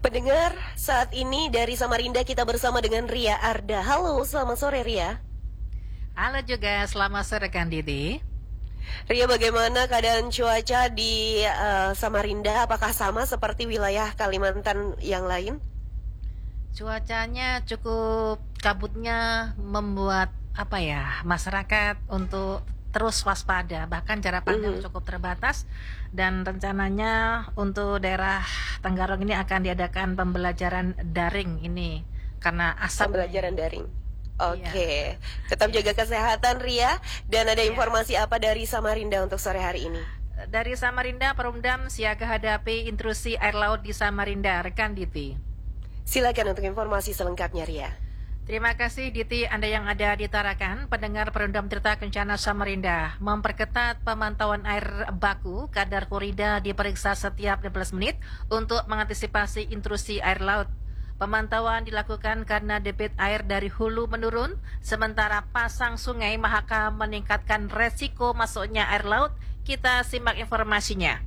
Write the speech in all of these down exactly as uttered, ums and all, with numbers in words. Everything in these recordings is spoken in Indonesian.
Pendengar, saat ini dari Samarinda kita bersama dengan Ria Arda. Halo, selamat sore Ria. Halo juga, selamat sore Kang Didi. Ria, bagaimana keadaan cuaca di uh, Samarinda? Apakah sama seperti wilayah Kalimantan yang lain? Cuacanya cukup kabutnya membuat apa ya masyarakat untuk terus waspada, bahkan jarak pandang Mhm. cukup terbatas, dan rencananya untuk daerah Tenggarong ini akan diadakan pembelajaran daring ini karena asapnya Pembelajaran ini. daring. Iya, Oke, tetap iya, jaga kesehatan Ria. Dan ada iya. informasi apa dari Samarinda untuk sore hari ini? Dari Samarinda, Perumdam siaga hadapi intrusi air laut di Samarinda, rekan Diti. Silakan untuk informasi selengkapnya Ria. Terima kasih Diti, Anda yang ada di Tarakan, pendengar Perundam Tirta Kencana Samarinda, memperketat pemantauan air baku, kadar klorida diperiksa setiap lima belas menit untuk mengantisipasi intrusi air laut. Pemantauan dilakukan karena debit air dari hulu menurun, sementara pasang sungai Mahakam meningkatkan resiko masuknya air laut. Kita simak informasinya.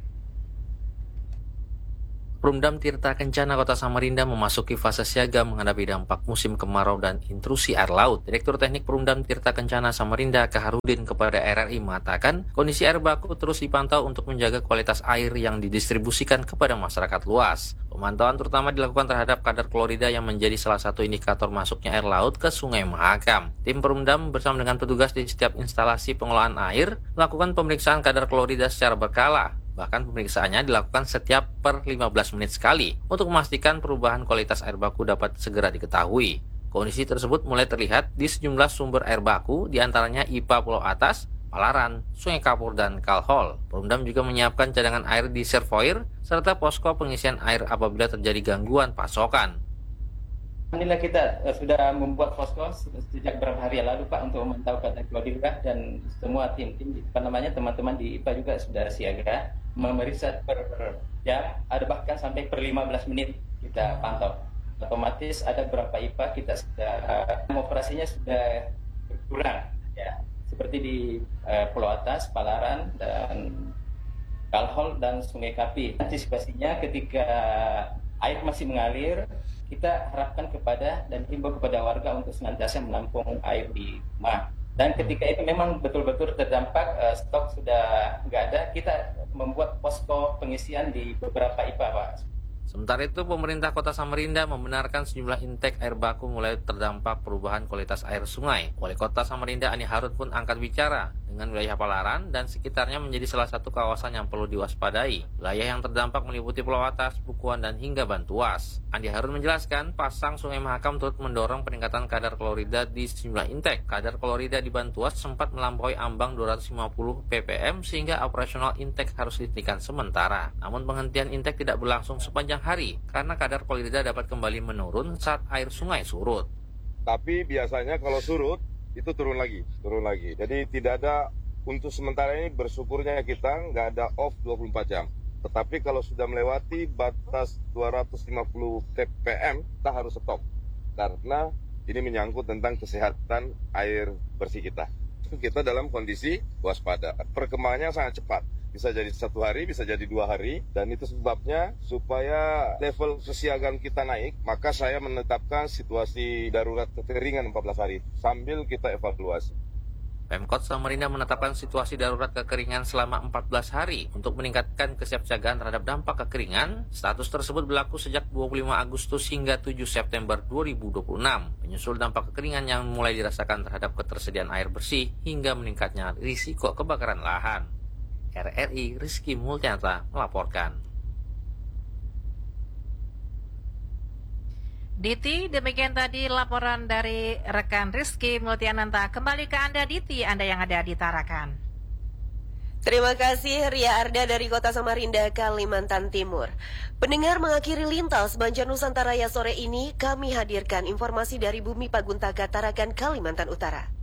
Perumdam Tirta Kencana Kota Samarinda memasuki fase siaga menghadapi dampak musim kemarau dan intrusi air laut. Direktur Teknik Perumdam Tirta Kencana Samarinda, Kaharudin, kepada R R I mengatakan, kondisi air baku terus dipantau untuk menjaga kualitas air yang didistribusikan kepada masyarakat luas. Pemantauan terutama dilakukan terhadap kadar klorida yang menjadi salah satu indikator masuknya air laut ke Sungai Mahakam. Tim Perumdam bersama dengan petugas di setiap instalasi pengelolaan air melakukan pemeriksaan kadar klorida secara berkala. Bahkan pemeriksaannya dilakukan setiap per lima belas menit sekali untuk memastikan perubahan kualitas air baku dapat segera diketahui. Kondisi tersebut mulai terlihat di sejumlah sumber air baku, diantaranya I P A Pulau Atas, Palaran, Sungai Kapur, dan Kalhol. Perumdam juga menyiapkan cadangan air di reservoir serta posko pengisian air apabila terjadi gangguan pasokan. Alhamdulillah kita uh, sudah membuat posko sejak beberapa hari lalu Pak untuk memantau kadar klorida, dan semua tim-tim apa namanya teman-teman di I P A juga sudah siaga memeriksa per jam, ada bahkan sampai per lima belas menit kita pantau. Otomatis ada beberapa I P A kita sudah uh, operasinya sudah berkurang ya, seperti di uh, Pulau Atas, Palaran, dan Kalhol dan Sungai Kapi. Antisipasinya ketika air masih mengalir, kita harapkan kepada dan himbau kepada warga untuk senantiasa menampung air di rumah. Dan ketika itu memang betul-betul terdampak, uh, stok sudah nggak ada, kita membuat posko pengisian di beberapa I P A, Pak. Sementara itu, pemerintah Kota Samarinda membenarkan sejumlah intake air baku mulai terdampak perubahan kualitas air sungai. Wali Kota Samarinda Ani Harun pun angkat bicara dengan wilayah Palaran dan sekitarnya menjadi salah satu kawasan yang perlu diwaspadai. Wilayah yang terdampak meliputi Pulau Atas, Bukuan, dan hingga Bantuas. Andi Harun menjelaskan, pasang Sungai Mahakam turut mendorong peningkatan kadar klorida di sejumlah intake. Kadar klorida di Bantuas sempat melampaui ambang dua ratus lima puluh ppm sehingga operasional intake harus dihentikan sementara. Namun penghentian intake tidak berlangsung sepanjang hari karena kadar klorida dapat kembali menurun saat air sungai surut. Tapi biasanya kalau surut itu turun lagi, turun lagi. Jadi tidak ada, untuk sementara ini bersyukurnya kita nggak ada off dua puluh empat jam. Tetapi kalau sudah melewati batas dua ratus lima puluh ppm, kita harus stop. Karena ini menyangkut tentang kesehatan air bersih kita. Kita dalam kondisi waspada. Perkembangannya sangat cepat. Bisa jadi satu hari, bisa jadi dua hari, dan itu sebabnya supaya level kesiagaan kita naik, maka saya menetapkan situasi darurat kekeringan empat belas hari, sambil kita evaluasi. Pemkot Samarinda menetapkan situasi darurat kekeringan selama empat belas hari untuk meningkatkan kesiapsiagaan terhadap dampak kekeringan. Status tersebut berlaku sejak dua puluh lima Agustus hingga tujuh September dua ribu dua puluh enam, menyusul dampak kekeringan yang mulai dirasakan terhadap ketersediaan air bersih hingga meningkatnya risiko kebakaran lahan. R R I Rizky Multianta melaporkan. Diti, demikian tadi laporan dari rekan Rizky Multiananta. Kembali ke Anda Diti, Anda yang ada di Tarakan. Terima kasih Ria Arda dari Kota Samarinda, Kalimantan Timur. Pendengar, mengakhiri Lintas Banjar Nusantara ya sore ini, kami hadirkan informasi dari Bumi Paguntaka, Tarakan, Kalimantan Utara.